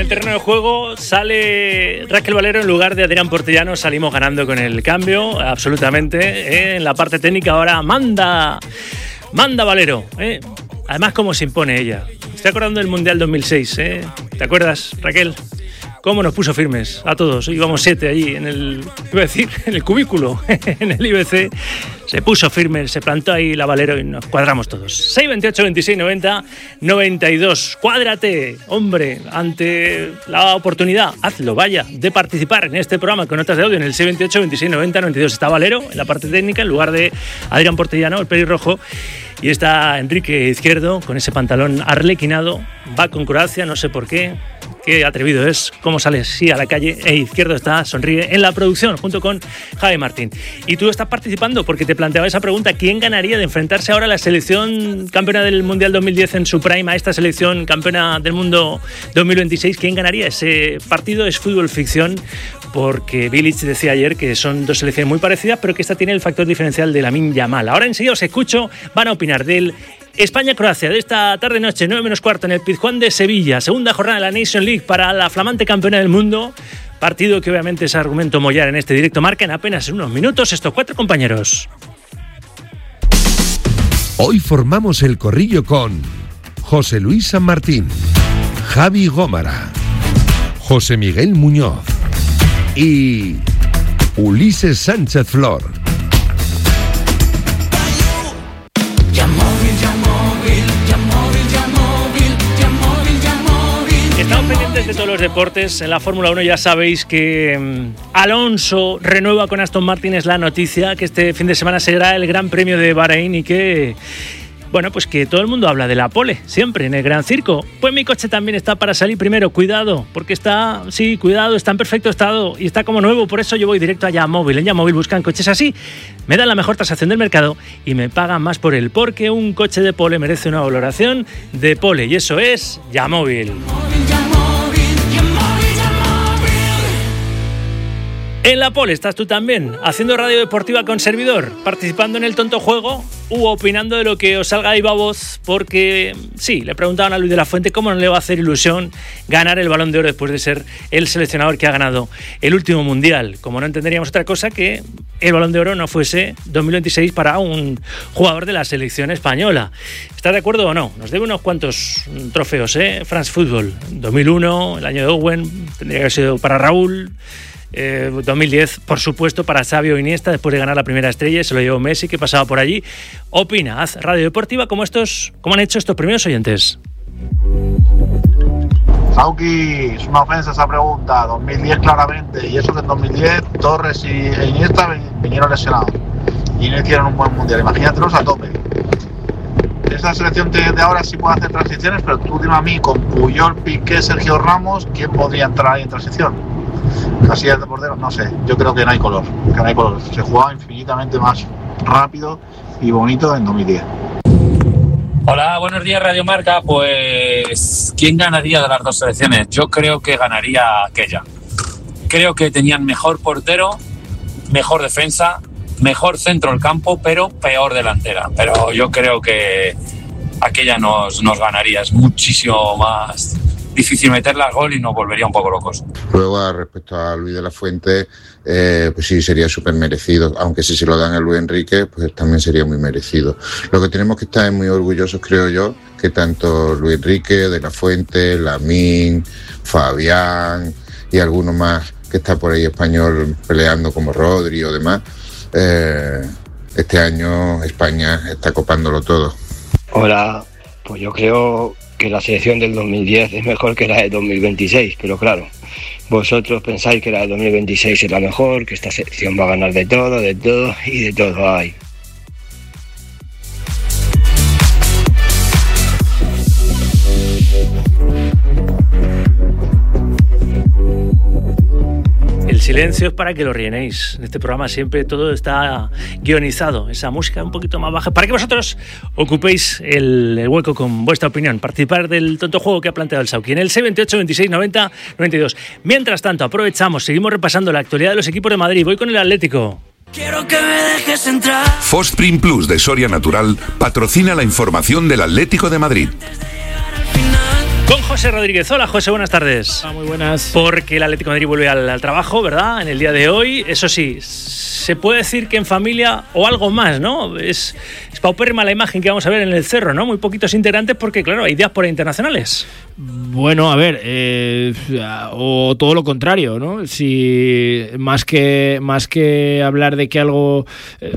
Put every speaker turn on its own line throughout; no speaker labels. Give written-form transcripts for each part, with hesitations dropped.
el terreno de juego sale Raquel Valero en lugar de Adrián Portellano. Salimos ganando con el cambio, absolutamente. En la parte técnica ahora manda Valero. Además, cómo se impone ella. Me estoy acordando del Mundial 2006. ¿Te acuerdas, Raquel? Cómo nos puso firmes a todos. Íbamos 7 allí en el cubículo, en el IBC. Se puso firme, se plantó ahí la Valero y nos cuadramos todos. 628 26 90 92. Cuádrate, hombre, ante la oportunidad, hazlo, vaya, de participar en este programa con notas de audio en el 628 26 90 92. Está Valero en la parte técnica en lugar de Adrián Portellano, el pelirrojo. Y está Enrique Izquierdo con ese pantalón arlequinado. Va con Croacia, no sé por qué. Qué atrevido es, cómo sale así a la calle. Izquierdo sonríe en la producción junto con Javi Martín. Y tú estás participando porque te planteaba esa pregunta: ¿quién ganaría de enfrentarse ahora a la selección campeona del Mundial 2010 en su prime, a esta selección campeona del mundo 2026? ¿Quién ganaría? Ese partido es fútbol ficción, porque Bilic decía ayer que son dos selecciones muy parecidas, pero que esta tiene el factor diferencial de Lamine Yamal. Ahora enseguida os escucho, van a opinar del España-Croacia de esta tarde-noche, 9:15 en el Pizjuán de Sevilla, segunda jornada de la Nation League para la flamante campeona del mundo. Partido que obviamente es argumento mollar en este directo marca en apenas unos minutos estos 4 compañeros.
Hoy formamos el corrillo con José Luis San Martín, Javi Gómara, José Miguel Muñoz y Ulises Sánchez Flor.
Estamos pendientes de todos los deportes. En la Fórmula 1 ya sabéis que Alonso renueva con Aston Martin, es la noticia, que este fin de semana será el Gran Premio de Bahrein y que, bueno, pues que todo el mundo habla de la pole, siempre en el Gran Circo. Pues mi coche también está para salir primero, cuidado, porque está en perfecto estado y está como nuevo, por eso yo voy directo a Yamóvil. En Yamóvil buscan coches así, me dan la mejor tasación del mercado y me pagan más por él, porque un coche de pole merece una valoración de pole y eso es Yamóvil. En la pole estás tú también, haciendo radio deportiva con servidor, participando en el tonto juego u opinando de lo que os salga ahí voz, porque sí, le preguntaban a Luis de la Fuente cómo no le va a hacer ilusión ganar el Balón de Oro después de ser el seleccionador que ha ganado el último Mundial. Como no entenderíamos otra cosa que el Balón de Oro no fuese 2026 para un jugador de la selección española. ¿Estás de acuerdo o no? Nos debe unos cuantos trofeos, France Football, 2001, el año de Owen, tendría que haber sido para Raúl. 2010, por supuesto, para Xavi o Iniesta, después de ganar la primera estrella, se lo llevó Messi, que pasaba por allí. Opina, haz radio deportiva como han hecho estos primeros oyentes.
Sauki, es una ofensa esa pregunta. 2010 claramente, y eso que en 2010 Torres y Iniesta vinieron lesionados y no hicieron un buen mundial. Imagínatelos a tope. Esa selección de ahora sí puede hacer transiciones, pero tú dime a mí, con Puyol, Piqué, Sergio Ramos, ¿quién podría entrar ahí en transición? Casillas de portero, no sé, yo creo que no hay color, se jugaba infinitamente más rápido y bonito en 2010.
Hola, buenos días Radio Marca. Pues ¿quién ganaría de las dos selecciones? Yo creo que ganaría aquella. Creo que tenían mejor portero, mejor defensa, mejor centro del campo, pero peor delantera. Pero yo creo que aquella nos ganaría, es muchísimo más difícil meterla al gol y nos volvería un poco locos.
Luego, respecto a Luis de la Fuente, pues sí, sería súper merecido, aunque si se lo dan a Luis Enrique, pues también sería muy merecido. Lo que tenemos que estar muy orgullosos, creo yo, que tanto Luis Enrique, de la Fuente, Lamine, Fabián y alguno más que está por ahí español peleando como Rodri o demás, este año España está copándolo todo.
Hola, pues yo creo que la selección del 2010 es mejor que la de 2026, pero claro, vosotros pensáis que la de 2026 es la mejor, que esta selección va a ganar de todo y de todo hay.
El silencio es para que lo rellenéis. En este programa siempre todo está guionizado. Esa música un poquito más baja para que vosotros ocupéis el hueco con vuestra opinión. Participar del tonto juego que ha planteado el Sauki en el 628 26 90 92. Mientras tanto, seguimos repasando la actualidad de los equipos de Madrid. Voy con el Atlético.
Quiero que me dejes entrar.
Fostprin Plus de Soria Natural patrocina la información del Atlético de Madrid.
Con José Rodríguez. Hola, José, buenas tardes.
Hola, muy buenas.
Porque el Atlético de Madrid vuelve al trabajo, ¿verdad? En el día de hoy. Eso sí, se puede decir que en familia o algo más, ¿no? Es paupérrima la imagen que vamos a ver en el Cerro, ¿no? Muy poquitos integrantes porque, claro, hay diáspora internacionales.
Bueno, a ver, o todo lo contrario, ¿no? Si más que hablar de que algo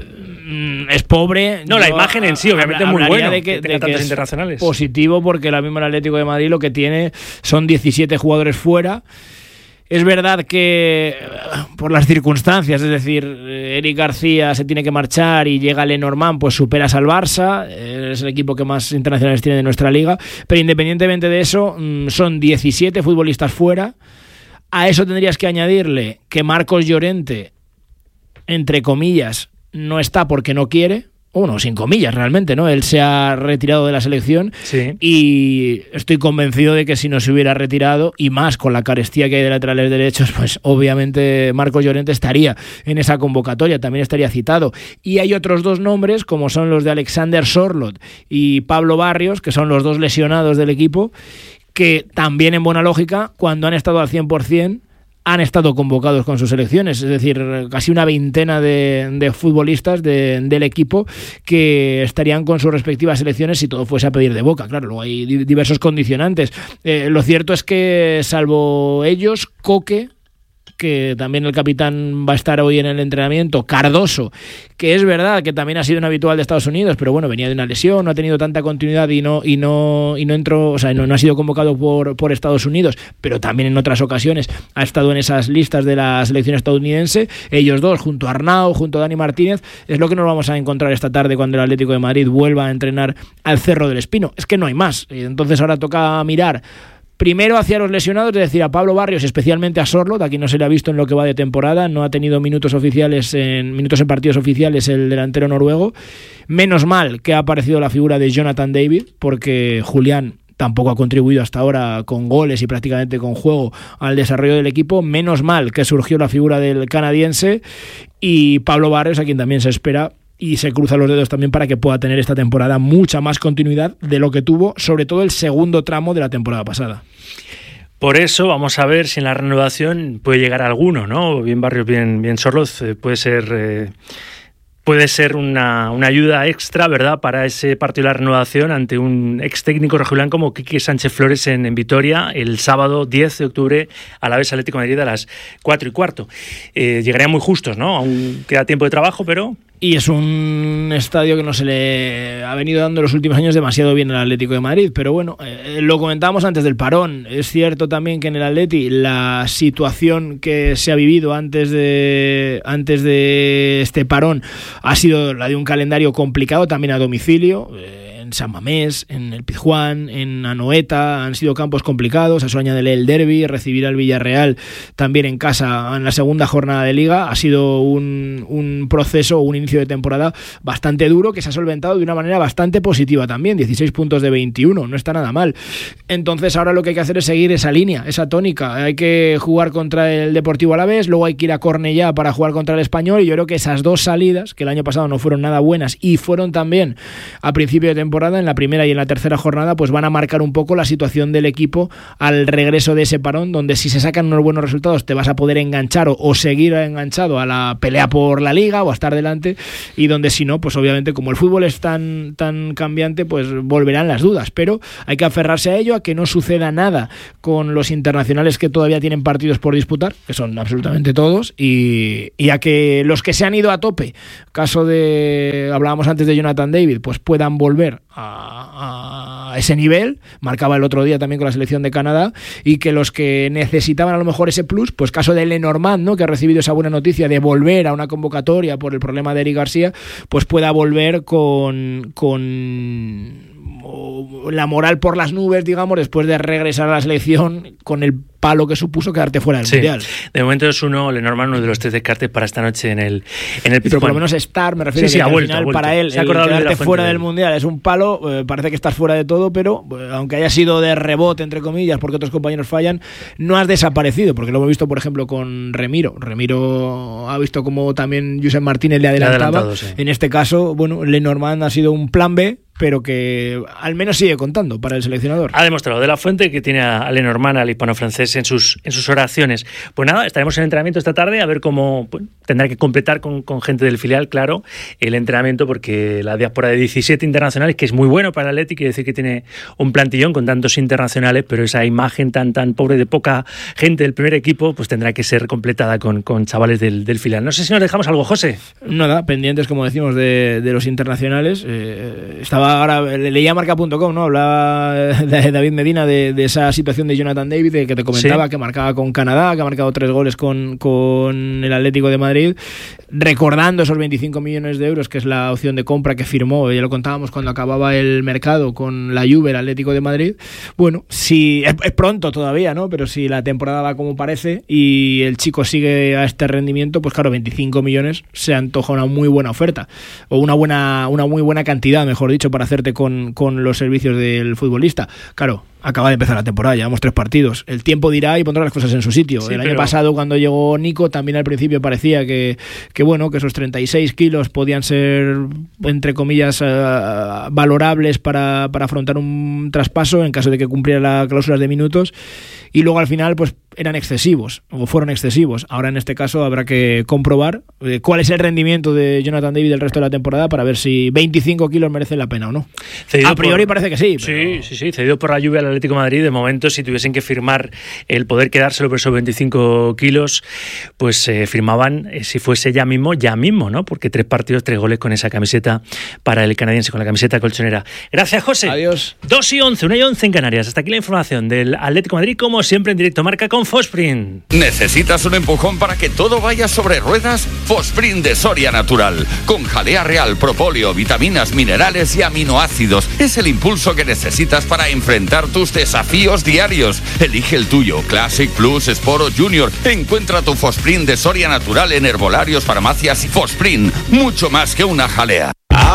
es pobre...
No, la imagen en sí, obviamente, es muy buena
de que
tantos
es
internacionales.
Positivo, porque la misma el Atlético de Madrid lo que tiene son 17 jugadores fuera. Es verdad que por las circunstancias, es decir, Eric García se tiene que marchar y llega Lenormand, pues superas al Barça, es el equipo que más internacionales tiene de nuestra liga, pero independientemente de eso, son 17 futbolistas fuera. A eso tendrías que añadirle que Marcos Llorente, entre comillas, no está porque no quiere. Bueno, sin comillas realmente, ¿no? Él se ha retirado de la selección, sí. Y estoy convencido de que si no se hubiera retirado, y más con la carestía que hay de laterales derechos, pues obviamente Marcos Llorente estaría en esa convocatoria, también estaría citado. Y hay otros dos nombres, como son los de Alexander Sorloth y Pablo Barrios, que son los dos lesionados del equipo, que también en buena lógica, cuando han estado al 100%, han estado convocados con sus selecciones, es decir, casi una veintena de futbolistas del equipo que estarían con sus respectivas selecciones si todo fuese a pedir de boca. Claro, luego hay diversos condicionantes. Lo cierto es que, salvo ellos, Coque, que también el capitán va a estar hoy en el entrenamiento, Cardoso, que es verdad que también ha sido un habitual de Estados Unidos, pero bueno, venía de una lesión, no ha tenido tanta continuidad y no entró, o sea, no ha sido convocado por Estados Unidos, pero también en otras ocasiones ha estado en esas listas de la selección estadounidense. Ellos dos, junto a Arnau, junto a Dani Martínez, es lo que nos vamos a encontrar esta tarde cuando el Atlético de Madrid vuelva a entrenar al Cerro del Espino. Es que no hay más, y entonces ahora toca mirar primero hacia los lesionados, es decir, a Pablo Barrios, especialmente a Sorloth. Aquí no se le ha visto en lo que va de temporada, no ha tenido minutos en partidos oficiales el delantero noruego. Menos mal que ha aparecido la figura de Jonathan David, porque Julián tampoco ha contribuido hasta ahora con goles y prácticamente con juego al desarrollo del equipo. Menos mal que surgió la figura del canadiense, y Pablo Barrios, a quien también se espera y se cruzan los dedos también para que pueda tener esta temporada mucha más continuidad de lo que tuvo, sobre todo el segundo tramo de la temporada pasada.
Por eso vamos a ver si en la renovación puede llegar alguno, ¿no? Bien Barrios, bien Sorloth, puede ser una ayuda extra, ¿verdad?, para ese partido de la renovación ante un ex técnico rojiblanco como Quique Sánchez Flores en Vitoria el sábado 10 de octubre a la vez Atlético de Madrid a las 4:15. Llegarían muy justos, ¿no? Aún queda tiempo de trabajo, pero...
Y es un estadio que no se le ha venido dando en los últimos años demasiado bien al Atlético de Madrid, pero bueno, lo comentábamos antes del parón. Es cierto también que en el Atleti la situación que se ha vivido antes de este parón ha sido la de un calendario complicado también a domicilio. En San Mamés, en el Pizjuán, en Anoeta, han sido campos complicados. A eso añádele el derbi, recibir al Villarreal también en casa en la segunda jornada de Liga. Ha sido un proceso, un inicio de temporada bastante duro, que se ha solventado de una manera bastante positiva también. 16 puntos de 21, no está nada mal. Entonces ahora lo que hay que hacer es seguir esa línea, esa tónica. Hay que jugar contra el Deportivo Alavés, luego hay que ir a Cornellá para jugar contra el Español, y yo creo que esas dos salidas, que el año pasado no fueron nada buenas y fueron también a principio de temporada, en la primera y en la tercera jornada, pues van a marcar un poco la situación del equipo al regreso de ese parón, donde si se sacan unos buenos resultados te vas a poder enganchar o seguir enganchado a la pelea por la Liga o a estar delante, y donde si no, pues obviamente como el fútbol es tan cambiante, pues volverán las dudas, pero hay que aferrarse a ello, a que no suceda nada con los internacionales que todavía tienen partidos por disputar, que son absolutamente todos, y a que los que se han ido a tope, caso de, hablábamos antes de Jonathan David, pues puedan volver a ese nivel. Marcaba el otro día también con la selección de Canadá, y que los que necesitaban a lo mejor ese plus, pues caso de Lenormand, ¿no?, que ha recibido esa buena noticia de volver a una convocatoria por el problema de Eric García, pues pueda volver con la moral por las nubes, digamos, después de regresar a la selección con el palo que supuso quedarte fuera del Mundial.
De momento es Lenormand, uno de los 3 descartes para esta noche en el Pizjuán.
Pero por lo menos estar, me refiero,
sí,
que al
vuelto,
final para él
el quedarte
fuera del Mundial es un palo, parece que estás fuera de todo, pero aunque haya sido de rebote, entre comillas, porque otros compañeros fallan, no has desaparecido, porque lo hemos visto, por ejemplo, con Remiro. Remiro ha visto como también Josep Martínez le adelantaba.
Sí.
En este caso, bueno, Lenormand ha sido un plan B, pero que al menos sigue contando para el seleccionador.
Ha demostrado De La Fuente que tiene a Lenormand, al hispano-francés, en sus oraciones. Pues nada, estaremos en entrenamiento esta tarde a ver cómo tendrá que completar con gente del filial, claro, el entrenamiento, porque la diáspora de 17 internacionales, que es muy bueno para el Atleti, quiere decir que tiene un plantillón con tantos internacionales, pero esa imagen tan pobre de poca gente del primer equipo, pues tendrá que ser completada con chavales del filial. No sé si nos dejamos algo, José.
Nada, pendientes, como decimos, de los internacionales. Estaba ahora, leía marca.com, ¿no? Hablaba de David Medina de esa situación de Jonathan David, que te comentaba, sí, que marcaba con Canadá, que ha marcado 3 goles con el Atlético de Madrid, recordando esos 25 millones de euros, que es la opción de compra que firmó, ya lo contábamos cuando acababa el mercado con la Juve, el Atlético de Madrid. Bueno, si es pronto todavía, ¿no? Pero si la temporada va como parece y el chico sigue a este rendimiento, pues claro, 25 millones se antoja una muy buena oferta, o una muy buena cantidad, mejor dicho, para hacerte con los servicios del futbolista. Claro, acaba de empezar la temporada, llevamos 3 partidos. El tiempo dirá y pondrá las cosas en su sitio. Sí, el año pasado, cuando llegó Nico, también al principio parecía que esos 36 kilos podían ser, entre comillas, valorables para afrontar un traspaso en caso de que cumpliera las cláusulas de minutos, y luego al final pues eran excesivos, o fueron excesivos. Ahora en este caso habrá que comprobar cuál es el rendimiento de Jonathan David el resto de la temporada para ver si 25 kilos merecen la pena o no. A priori parece que sí. Pero...
Sí, cedido por la Juve al Atlético de Madrid. De momento, si tuviesen que firmar el poder quedárselo por esos 25 kilos, pues firmaban, si fuese ya mismo, ¿no? Porque 3 partidos, 3 goles con esa camiseta para el canadiense, con la camiseta colchonera. Gracias, José.
Adiós.
2:11, 1:11 en Canarias. Hasta aquí la información del Atlético de Madrid, como siempre en directo Marca con Fosprint.
¿Necesitas un empujón para que todo vaya sobre ruedas? Fosprint de Soria Natural, con jalea real, propóleo, vitaminas, minerales y aminoácidos. Es el impulso que necesitas para enfrentar tus desafíos diarios. Elige el tuyo, Classic, Plus, Sport o Junior. Encuentra tu Fosprint de Soria Natural en herbolarios, farmacias y Fosprint, mucho más que una jalea.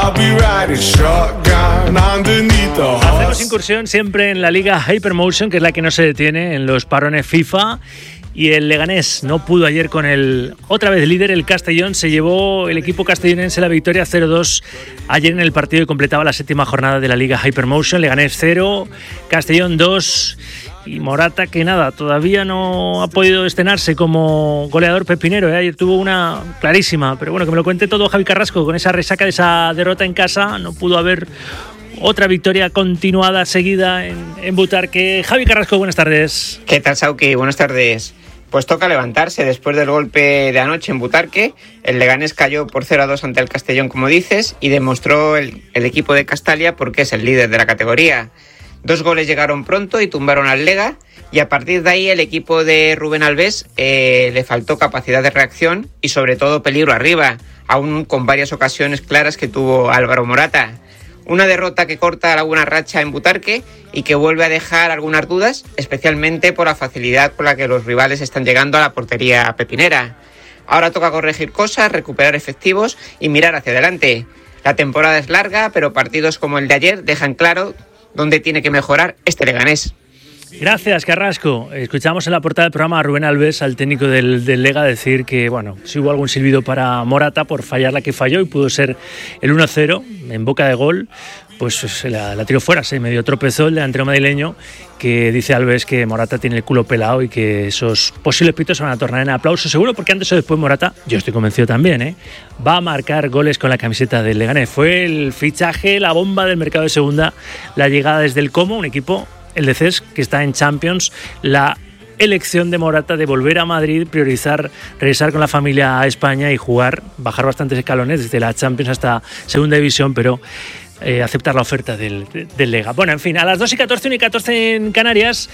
Hacemos incursión siempre en la Liga Hypermotion, que es la que no se detiene en los parones FIFA. Y el Leganés no pudo ayer con el otra vez líder, el Castellón. Se llevó el equipo castellonense la victoria 0-2 ayer en el partido y completaba la 7ª jornada de la Liga Hypermotion. Leganés 0, Castellón 2. Y Morata, que nada, todavía no ha podido estrenarse como goleador pepinero. Ayer tuvo una clarísima, pero bueno, que me lo cuente todo Javi Carrasco. Con esa resaca de esa derrota en casa, no pudo haber otra victoria continuada, seguida en Butarque. Javi Carrasco, buenas tardes.
¿Qué tal, Sauki? Buenas tardes. Pues toca levantarse después del golpe de anoche en Butarque. El Leganés cayó por 0-2 ante el Castellón, como dices, y demostró el equipo de Castalia porque es el líder de la categoría. 2 goles llegaron pronto y tumbaron al Lega, y a partir de ahí el equipo de Rubén Alves le faltó capacidad de reacción y sobre todo peligro arriba, aún con varias ocasiones claras que tuvo Álvaro Morata. Una derrota que corta la buena racha en Butarque y que vuelve a dejar algunas dudas, especialmente por la facilidad con la que los rivales están llegando a la portería pepinera. Ahora toca corregir cosas, recuperar efectivos y mirar hacia adelante. La temporada es larga, pero partidos como el de ayer dejan claro dónde tiene que mejorar este Leganés.
Gracias, Carrasco. Escuchamos en la portada del programa a Rubén Alves, al técnico del Lega, decir que, bueno, si hubo algún silbido para Morata por fallar la que falló y pudo ser el 1-0 en boca de gol, pues la tiró fuera, se medio tropezó el delantero madrileño, que dice Alves que Morata tiene el culo pelado y que esos posibles pitos se van a tornar en aplauso seguro, porque antes o después Morata, yo estoy convencido también, va a marcar goles con la camiseta del Leganés. Fue el fichaje, la bomba del mercado de segunda, la llegada desde el Como, un equipo, el de CES, que está en Champions, la elección de Morata de volver a Madrid, priorizar, regresar con la familia a España y jugar, bajar bastantes escalones desde la Champions hasta segunda división, pero aceptar la oferta del Lega. Bueno, en fin, a las 2:14, 1:14 en Canarias.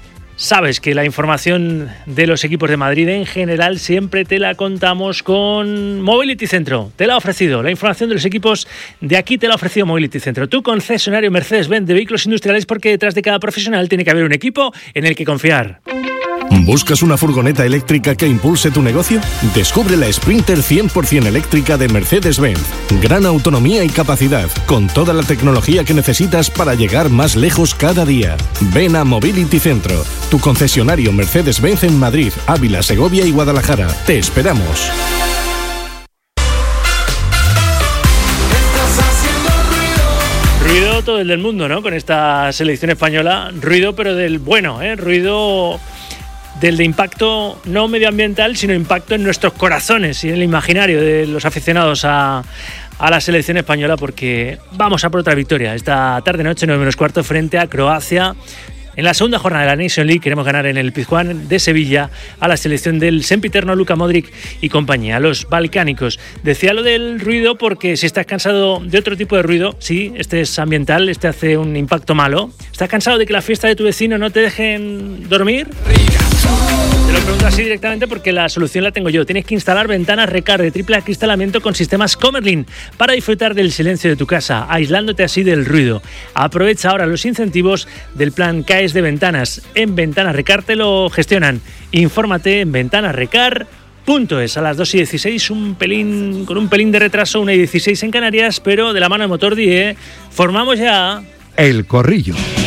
Sabes que la información de los equipos de Madrid en general siempre te la contamos con Mobility Centro. Te la ha ofrecido. La información de los equipos de aquí te la ha ofrecido Mobility Centro. Tu concesionario Mercedes-Benz de vehículos industriales, porque detrás de cada profesional tiene que haber un equipo en el que confiar.
¿Buscas una furgoneta eléctrica que impulse tu negocio? Descubre la Sprinter 100% eléctrica de Mercedes-Benz. Gran autonomía y capacidad, con toda la tecnología que necesitas para llegar más lejos cada día. Ven a Mobility Centro, tu concesionario Mercedes-Benz en Madrid, Ávila, Segovia y Guadalajara. Te esperamos.
Ruido todo el del mundo, ¿no? Con esta selección española, ruido pero del bueno, ruido del de impacto no medioambiental, sino impacto en nuestros corazones y en el imaginario de los aficionados a la selección española, porque vamos a por otra victoria esta tarde-noche, 9:15, frente a Croacia. En la segunda jornada de la Nation League queremos ganar en el Pizjuán de Sevilla a la selección del sempiterno Luka Modric y compañía, los balcánicos. Decía lo del ruido porque si estás cansado de otro tipo de ruido, sí, este es ambiental, este hace un impacto malo. ¿Estás cansado de que la fiesta de tu vecino no te dejen dormir? Te lo pregunto así directamente porque la solución la tengo yo. Tienes que instalar ventanas Recar de triple acristalamiento con sistemas Comerlin para disfrutar del silencio de tu casa, aislándote así del ruido. Aprovecha ahora los incentivos del plan CAES de ventanas. En Ventanas Recar te lo gestionan. Infórmate en ventanasrecar.es. A las 2:16, con un pelín de retraso, 1:16 en Canarias, pero de la mano de Motor 10, formamos ya
El Corrillo.